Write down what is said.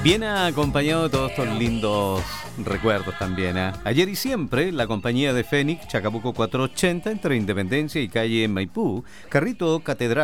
Bien acompañado de todos estos lindos recuerdos también. Ayer y siempre, la compañía de Fénix, Chacabuco 480, entre Independencia y calle Maipú, Carrito Catedral.